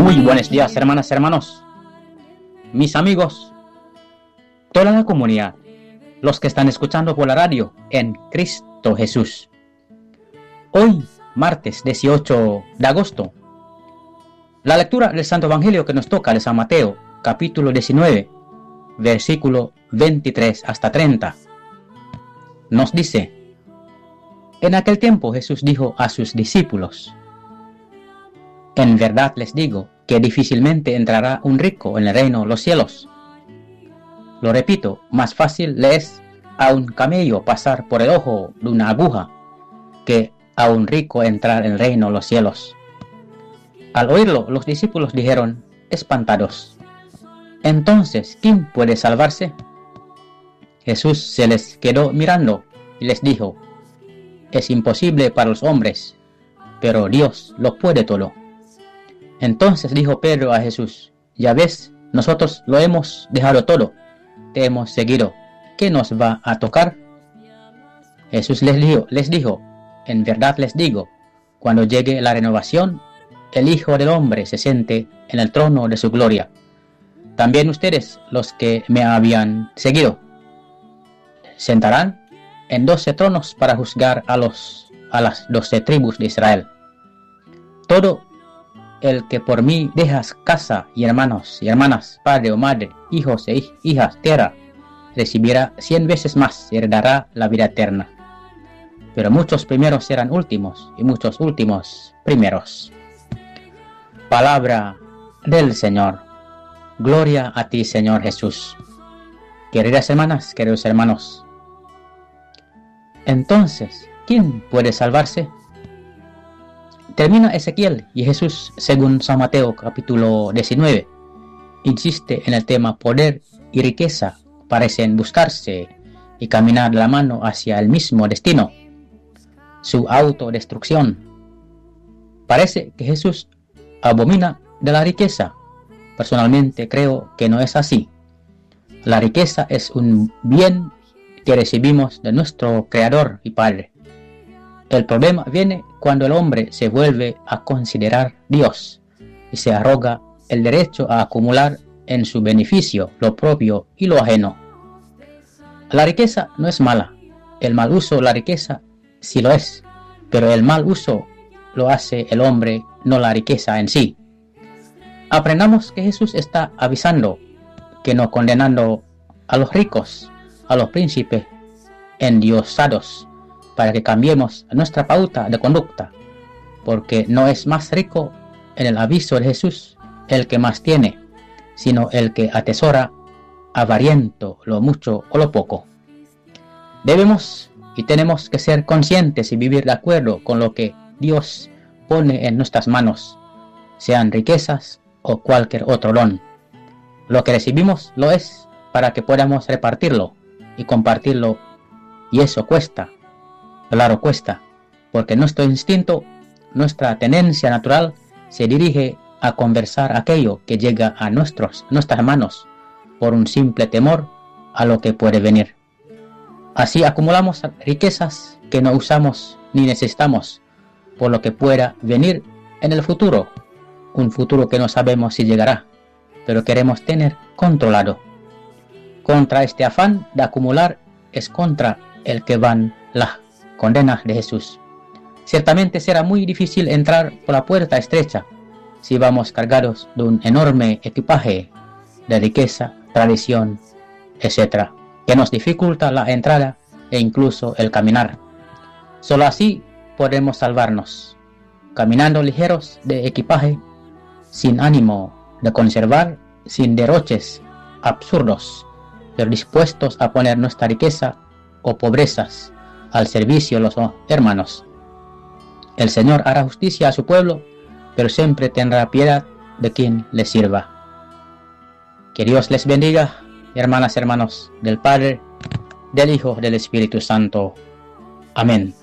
Muy buenos días, hermanas, hermanos, mis amigos, toda la comunidad, los que están escuchando por la radio en Cristo Jesús. Hoy, martes 18 de agosto, la lectura del Santo Evangelio que nos toca de San Mateo, capítulo 19, versículo 23 hasta 30, nos dice: En aquel tiempo Jesús dijo a sus discípulos: En verdad les digo que difícilmente entrará un rico en el reino de los cielos. Lo repito, más fácil le es a un camello pasar por el ojo de una aguja que a un rico entrar en el reino de los cielos. Al oírlo, los discípulos dijeron, espantados: Entonces, ¿quién puede salvarse? Jesús se les quedó mirando y les dijo: Es imposible para los hombres, pero Dios lo puede todo. Entonces dijo Pedro a Jesús: Ya ves, nosotros lo hemos dejado todo, te hemos seguido, ¿qué nos va a tocar? Jesús les dijo: En verdad les digo, cuando llegue la renovación, el Hijo del Hombre se siente en el trono de su gloria. También ustedes, los que me habían seguido, sentarán en 12 tronos para juzgar a las 12 tribus de Israel. Todo el que por mí dejas casa y hermanos y hermanas, padre o madre, hijos e hijas, tierra, recibirá 100 veces más y heredará la vida eterna. Pero muchos primeros serán últimos y muchos últimos primeros. Palabra del Señor. Gloria a ti, Señor Jesús. Queridas hermanas, queridos hermanos, entonces, ¿quién puede salvarse? Termina Ezequiel y Jesús, según San Mateo capítulo 19, insiste en el tema poder y riqueza parecen buscarse y caminar de la mano hacia el mismo destino, su autodestrucción. Parece que Jesús abomina de la riqueza. Personalmente creo que no es así. La riqueza es un bien que recibimos de nuestro Creador y Padre. El problema viene cuando el hombre se vuelve a considerar Dios y se arroga el derecho a acumular en su beneficio lo propio y lo ajeno. La riqueza no es mala. El mal uso de la riqueza sí lo es, pero el mal uso lo hace el hombre, no la riqueza en sí. Aprendamos que Jesús está avisando, que no condenando a los ricos, a los príncipes endiosados, para que cambiemos nuestra pauta de conducta, porque no es más rico en el aviso de Jesús el que más tiene, sino el que atesora avariento lo mucho o lo poco. Debemos y tenemos que ser conscientes y vivir de acuerdo con lo que Dios pone en nuestras manos, sean riquezas o cualquier otro don. Lo que recibimos lo es para que podamos repartirlo y compartirlo, y eso cuesta. Claro, cuesta, porque nuestro instinto, nuestra tendencia natural se dirige a conversar aquello que llega a nuestras manos por un simple temor a lo que puede venir. Así acumulamos riquezas que no usamos ni necesitamos por lo que pueda venir en el futuro, un futuro que no sabemos si llegará, pero queremos tener controlado. Contra este afán de acumular es contra el que van las condenas de Jesús. Ciertamente será muy difícil entrar por la puerta estrecha si vamos cargados de un enorme equipaje de riqueza, tradición, etc., que nos dificulta la entrada e incluso el caminar. Solo así podemos salvarnos, caminando ligeros de equipaje, sin ánimo de conservar, sin derroches absurdos, pero dispuestos a poner nuestra riqueza o pobrezas al servicio de los hermanos. El Señor hará justicia a su pueblo, pero siempre tendrá piedad de quien le sirva. Que Dios les bendiga, hermanas y hermanos, del Padre, del Hijo, del Espíritu Santo. Amén.